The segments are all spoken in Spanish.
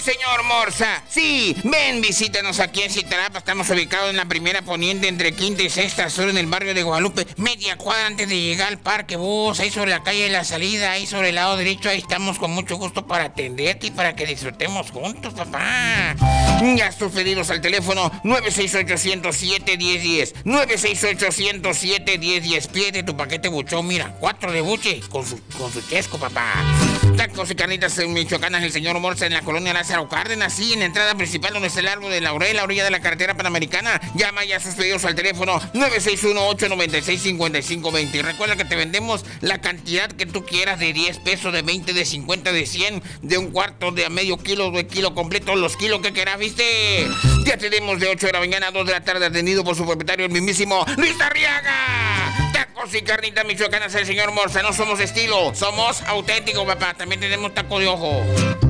Señor Morsa, sí, ven, visítanos aquí en Cintalapa. Estamos ubicados en la primera poniente entre Quinta y Sexta Sur en el barrio de Guadalupe, media cuadra antes de llegar al Parque Bus, ahí sobre la calle de la salida, ahí sobre el lado derecho. Ahí estamos con mucho gusto para atenderte y para que disfrutemos juntos, papá. Ya tus pedidos al teléfono 968-107-1010, 968-107-1010. Pídete tu paquete buchón, mira, 4 de buche con su chesco, papá. Tacos y carnitas en Michoacán, el señor Morsa en la colonia Lázaro Cárdenas, sí, en la entrada principal donde está el árbol de laurel, a la orilla de la carretera panamericana. Llama ya sus pedidos al teléfono 961-896-5520. Y recuerda que te vendemos la cantidad que tú quieras, de 10 pesos, de 20, de 50, de 100, de un cuarto, de a medio kilo, de kilo completo, los kilos que quieras, ¿viste? Ya tenemos de 8 de la mañana a 2 de la tarde, atendido por su propietario, el mismísimo Luis Arriaga. Tacos y carnitas michoacanas, el señor Morsa. No somos estilo, somos auténticos, papá. También tenemos taco de ojo.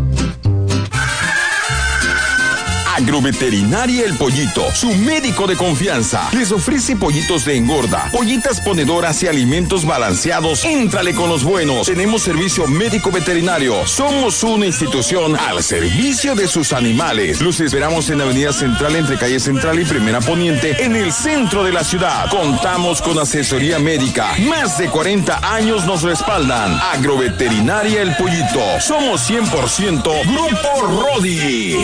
Agroveterinaria El Pollito, su médico de confianza. Les ofrece pollitos de engorda, pollitas ponedoras y alimentos balanceados. Éntrale con los buenos. Tenemos servicio médico veterinario. Somos una institución al servicio de sus animales. Los esperamos en la Avenida Central entre Calle Central y Primera Poniente, en el centro de la ciudad. Contamos con asesoría médica. Más de 40 años nos respaldan. Agroveterinaria El Pollito. Somos 100% Grupo Rodi.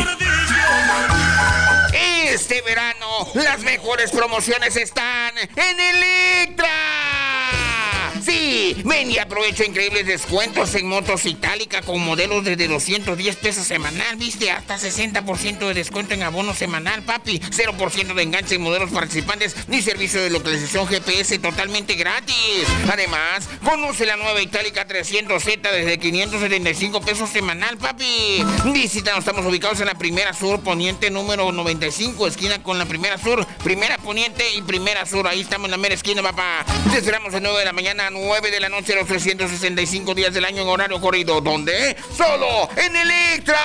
Este verano, las mejores promociones están en Electra. Sí, ven y aprovecha increíbles descuentos en motos Itálica con modelos desde 210 pesos semanal, ¿viste? Hasta 60% de descuento en abono semanal, papi. 0% de enganche en modelos participantes ni servicio de localización GPS totalmente gratis. Además, conoce la nueva Itálica 300Z desde 575 pesos semanal, papi. Visítanos, estamos ubicados en la Primera Sur Poniente número 95, esquina con la Primera Sur, Primera Poniente y Primera Sur. Ahí estamos en la mera esquina, papá. Te esperamos de 9 de la mañana a 9 de la noche los 365 días del año en horario corrido. ¿Dónde? ¡Solo en Electra!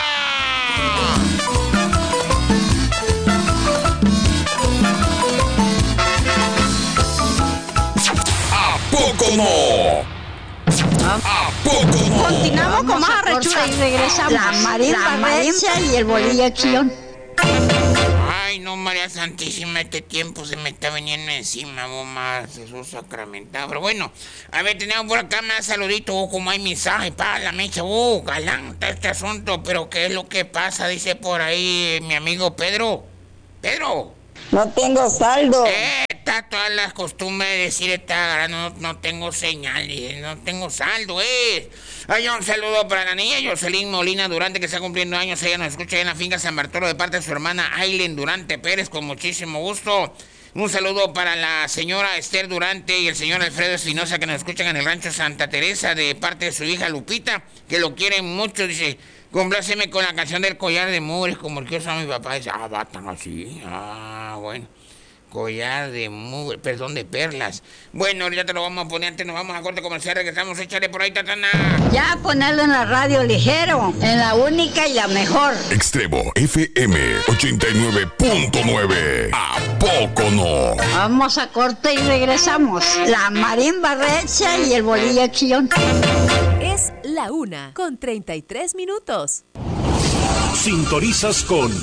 ¿A poco no? ¿A poco no? Continuamos con más arrechura y regresamos. La marimba y el bolillo acción. Ay, no, María Santísima, este tiempo se me está viniendo encima, vos más Jesús sacramentado. Pero bueno, a ver, tenemos por acá más saluditos, como hay mensaje para la mecha. Galán, está este asunto, pero ¿qué es lo que pasa? Dice por ahí mi amigo Pedro. Pedro. No tengo saldo. Está todas las costumbres de decir esta, no tengo señal, no tengo saldo, Hay un saludo para la niña Jocelyn Molina Durante, que está cumpliendo años. Ella nos escucha en la finca San Bartolo de parte de su hermana Ailen Durante Pérez, con muchísimo gusto. Un saludo para la señora Esther Durante y el señor Alfredo Espinosa, que nos escuchan en el rancho Santa Teresa de parte de su hija Lupita, que lo quieren mucho. Dice, compláceme con la canción del collar de mugres, como el que usa mi papá. Dice, va tan así. Bueno. Collar de mugre, perdón, de perlas. Bueno, ahorita te lo vamos a poner, antes nos vamos a corte comercial, regresamos, échale por ahí, Tatana. Ya ponerlo en la radio ligero, en la única y la mejor. Extremo FM 89.9. ¿A poco no? Vamos a corte y regresamos. La marimba recha y el bolillo acción. Es la 1:33. Sintonizas con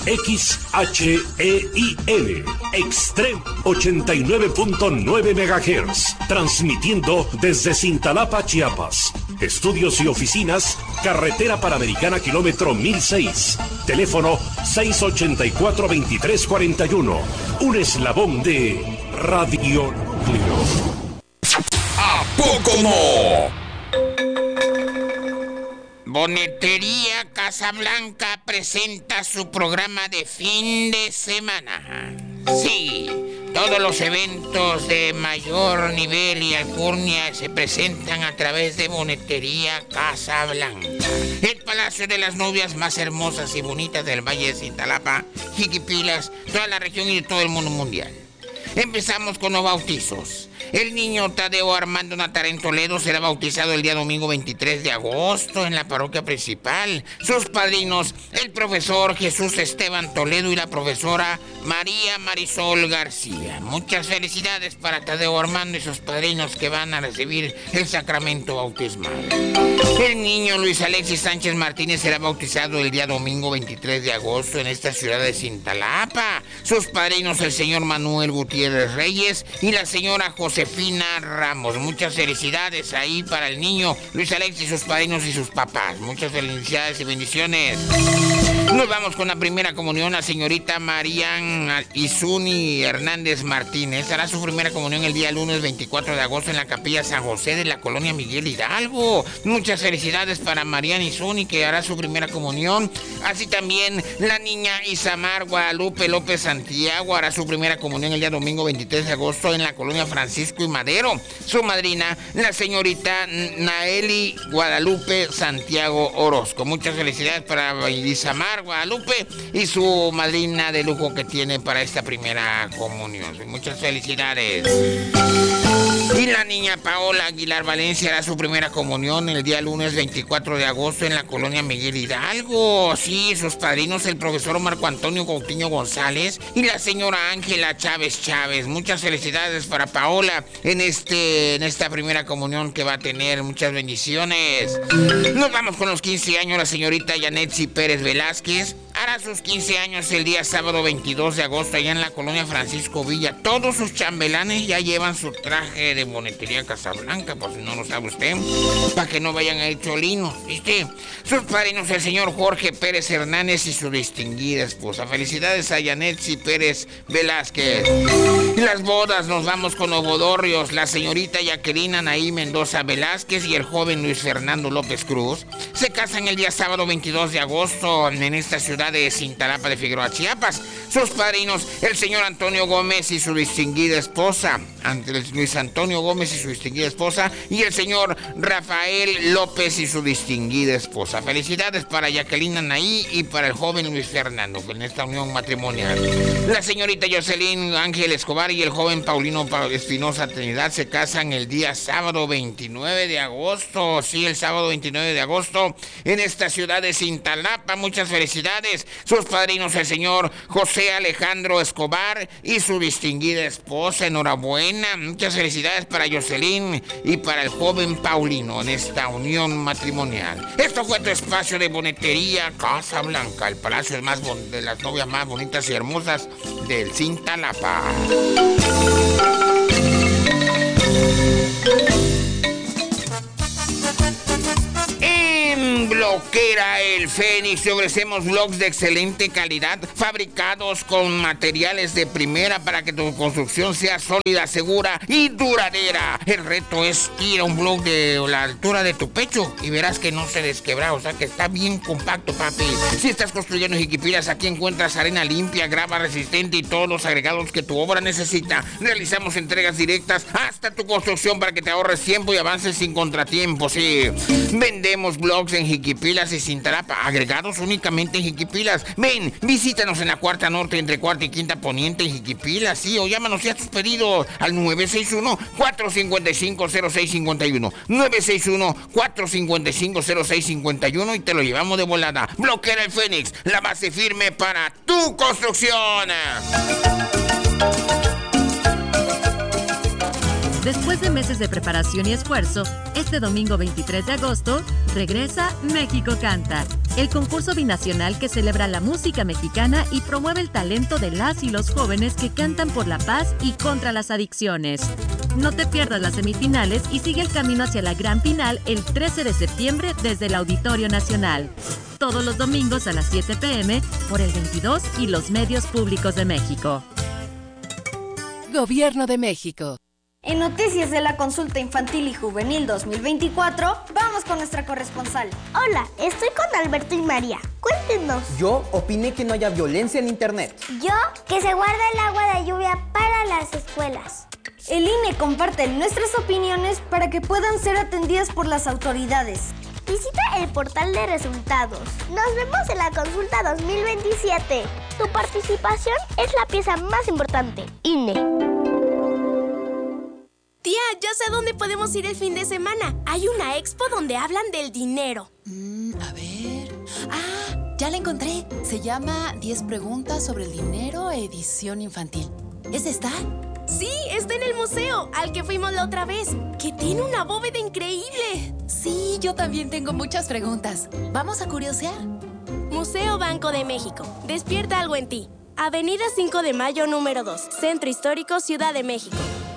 XHEIL, Extrem 89.9 MHz, transmitiendo desde Cintalapa, Chiapas. Estudios y oficinas, carretera panamericana, kilómetro 1006. Teléfono 684-2341. Un eslabón de Radio Núcleo. ¿A poco no? Bonetería Casablanca presenta su programa de fin de semana. Sí, todos los eventos de mayor nivel y alcurnia se presentan a través de Bonetería Casablanca, el palacio de las novias más hermosas y bonitas del Valle de Cintalapa, Jiquipilas, toda la región y de todo el mundo mundial. Empezamos con los bautizos. El niño Tadeo Armando Natarén Toledo será bautizado el día domingo 23 de agosto en la parroquia principal. Sus padrinos, el profesor Jesús Esteban Toledo y la profesora María Marisol García. Muchas felicidades para Tadeo Armando y sus padrinos que van a recibir el sacramento bautismal. El niño Luis Alexis Sánchez Martínez será bautizado el día domingo 23 de agosto en esta ciudad de Cintalapa. Sus padrinos, el señor Manuel Gutiérrez Reyes y la señora Josefina Ramos. Muchas felicidades ahí para el niño Luis Alexis, sus padrinos y sus papás. Muchas felicidades y bendiciones. Nos vamos con la primera comunión. La señorita Marian Izuni Hernández Martínez hará su primera comunión el día lunes 24 de agosto en la capilla San José de la colonia Miguel Hidalgo. Muchas felicidades para Marian Izuni, que hará su primera comunión. Así también la niña Isamar Guadalupe López Santiago hará su primera comunión el día domingo 23 de agosto en la colonia Francisco y Madero. Su madrina, la señorita Naeli Guadalupe Santiago Orozco. Muchas felicidades para Isamar Guadalupe y su madrina de lujo que tiene para esta primera comunión. Muchas felicidades. Y la niña Paola Aguilar Valencia hará su primera comunión el día lunes 24 de agosto en la colonia Miguel Hidalgo. Sí, sus padrinos, el profesor Marco Antonio Coutinho González y la señora Ángela Chávez Chávez. Muchas felicidades para Paola en esta primera comunión que va a tener. Muchas bendiciones. Nos vamos con los 15 años. La señorita Yanetsi Pérez Velázquez hará sus 15 años el día sábado 22 de agosto allá en la colonia Francisco Villa. Todos sus chambelanes ya llevan su traje de bonetería Casablanca, por si no lo sabe usted, para que no vayan a ir cholinos, ¿viste? Sus padrinos, el señor Jorge Pérez Hernández y su distinguida esposa. Felicidades a Yanetsi Pérez Velázquez. Y las bodas, nos vamos con Obodorrios. La señorita Jacqueline Anaí Mendoza Velázquez y el joven Luis Fernando López Cruz se casan el día sábado 22 de agosto en esta ciudad de Cintalapa de Figueroa, Chiapas. Sus padrinos, el señor Antonio Gómez y su distinguida esposa, Luis Antonio Gómez y su distinguida esposa, y el señor Rafael López y su distinguida esposa. Felicidades para Jacqueline Anaí y para el joven Luis Fernando en esta unión matrimonial. La señorita Jocelyn Ángel Escobar y el joven Paulino Espinosa Trinidad se casan el día sábado 29 de agosto. Sí, el sábado 29 de agosto en esta ciudad de Cintalapa. Muchas felicidades. Sus padrinos, el señor José Alejandro Escobar y su distinguida esposa. Enhorabuena. Muchas felicidades para Jocelyn y para el joven Paulino en esta unión matrimonial. Esto fue tu espacio de bonetería Casablanca, el palacio de las novias más bonitas y hermosas del Cintalapa. En Bloquera El Fénix te ofrecemos bloques de excelente calidad fabricados con materiales de primera para que tu construcción sea sólida, segura y duradera. El reto es ir a un bloque de la altura de tu pecho y verás que no se desquebra, o sea que está bien compacto, papi. Si estás construyendo en Jiquipilas, aquí encuentras arena limpia, grava resistente y todos los agregados que tu obra necesita. Realizamos entregas directas hasta tu construcción para que te ahorres tiempo y avances sin contratiempos. Sí, vendemos blogs en Jiquipilas y Cintalapa, agregados únicamente en Jiquipilas. Ven, visítanos en la Cuarta Norte entre Cuarta y Quinta Poniente en Jiquipilas, sí, o llámanos ya tus pedidos al 961-455-0651, 961-455-0651 y te lo llevamos de volada. Bloquera El Fénix, la base firme para tu construcción. Después de meses de preparación y esfuerzo, este domingo 23 de agosto regresa México Canta, el concurso binacional que celebra la música mexicana y promueve el talento de las y los jóvenes que cantan por la paz y contra las adicciones. No te pierdas las semifinales y sigue el camino hacia la gran final el 13 de septiembre desde el Auditorio Nacional. Todos los domingos a las 7 p.m. por el 22 y los medios públicos de México. Gobierno de México. En noticias de la consulta infantil y juvenil 2024, vamos con nuestra corresponsal. Hola, estoy con Alberto y María. Cuéntenos. Yo opiné que no haya violencia en internet. Yo, que se guarda el agua de lluvia para las escuelas. El INE comparte nuestras opiniones para que puedan ser atendidas por las autoridades. Visita el portal de resultados. Nos vemos en la consulta 2027. Tu participación es la pieza más importante. INE. ya sé a dónde podemos ir el fin de semana. Hay una expo donde hablan del dinero. A ver... ¡Ah! Ya la encontré. Se llama 10 preguntas sobre el dinero, edición infantil. ¿Es esta? Sí, está en el museo, al que fuimos la otra vez, que tiene una bóveda increíble. Sí, yo también tengo muchas preguntas. ¿Vamos a curiosear? Museo Banco de México. Despierta algo en ti. Avenida 5 de Mayo, número 2. Centro Histórico, Ciudad de México.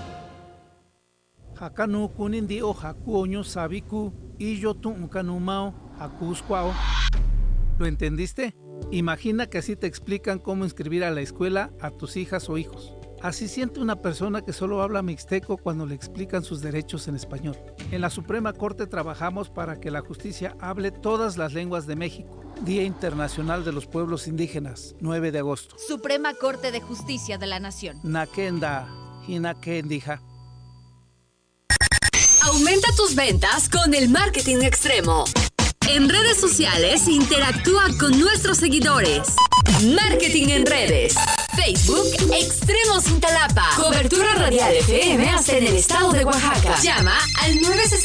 Hakanu kunindi o hakuoño sabiku y yo tuncanumao hakuscuao. ¿Lo entendiste? Imagina que así te explican cómo inscribir a la escuela a tus hijas o hijos. Así siente una persona que solo habla mixteco cuando le explican sus derechos en español. En la Suprema Corte trabajamos para que la justicia hable todas las lenguas de México. Día Internacional de los Pueblos Indígenas, 9 de agosto. Suprema Corte de Justicia de la Nación. Nakenda, hinakendija. Aumenta tus ventas con el marketing extremo. En redes sociales, interactúa con nuestros seguidores. Marketing en redes. Facebook, Extremos Cintalapa. Cobertura radial FM hasta en el estado de Oaxaca. Llama al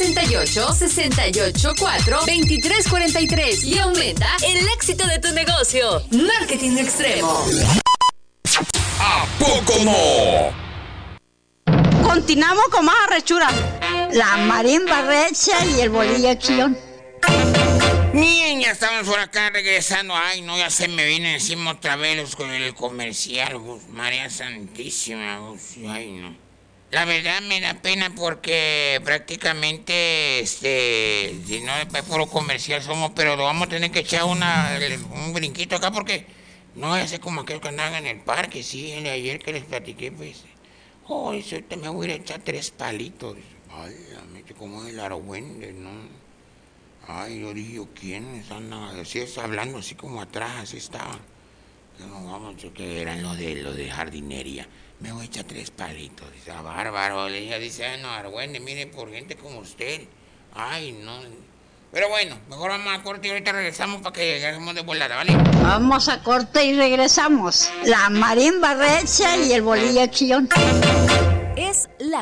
968-684-2343 y aumenta el éxito de tu negocio. Marketing extremo. ¿A poco no? Continuamos con más arrechura. La marimba recha y el bolillo chillón. Bien, ya estamos por acá regresando. Ay, no, ya se me viene encima otra vez con el comercial, María Santísima, ay, no. La verdad me da pena porque prácticamente, si no es puro comercial somos, pero lo vamos a tener que echar un brinquito acá porque, no, ya sé como aquellos que andaban en el parque, sí, el de ayer que les platiqué, pues, ahorita me voy a ir a echar 3 palitos. Ay, como el argüende, ¿no? Ay, yo dije, ¿quién? Están así hablando así como atrás, así estaba. No, vamos, que eran los de jardinería. Me voy a echar 3 palitos. Dice, bárbaro. Ella dice, no, argüende, mire, por gente como usted. Ay, no. Pero bueno, mejor vamos a corte y ahorita regresamos para que lleguemos de volada, ¿vale? Vamos a corte y regresamos. La marimba recha y el bolillo chillón. Es la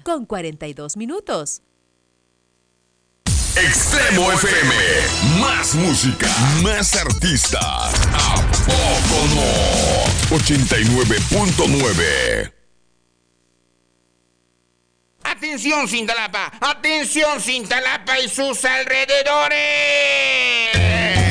1:42. Extremo FM, más música, más artistas. ¿A poco no? 89.9. Atención Cintalapa y sus alrededores.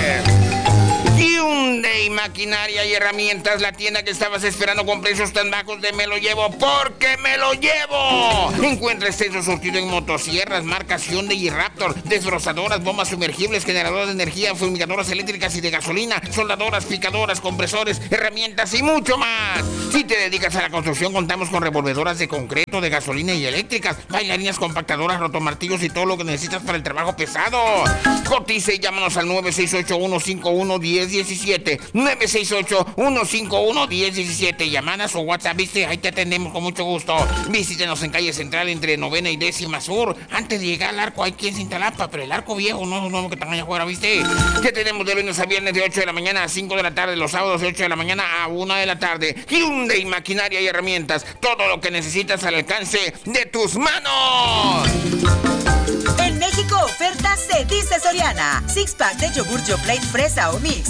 Hyundai Maquinaria y Herramientas, la tienda que estabas esperando con precios tan bajos de Me Lo Llevo, porque me lo llevo. Encuentra extenso surtido en motosierras, marcas Hyundai y Raptor, desbrozadoras, bombas sumergibles, generadoras de energía, fumigadoras eléctricas y de gasolina, soldadoras, picadoras, compresores, herramientas y mucho más. Si te dedicas a la construcción, contamos con revolvedoras de concreto, de gasolina y eléctricas, bailarinas, compactadoras, rotomartillos y todo lo que necesitas para el trabajo pesado. Cotiza y llámanos al 968-151-1017. 968-151-1017. Llamadas o WhatsApp, ¿viste? Ahí te atendemos con mucho gusto. Visítenos en calle Central entre 9ª y 10ª Sur. Antes de llegar al arco, hay quien Cintalapa, pero el arco viejo, no que están allá afuera, ¿viste? Que tenemos de lunes a viernes de 8 de la mañana a 5 de la tarde, los sábados de 8 de la mañana a 1 de la tarde. Hyundai Maquinaria y Herramientas. Todo lo que necesitas al alcance de tus manos. En México, ofertas se dice Soriana. 6-pack de yogur Yoplait fresa o mix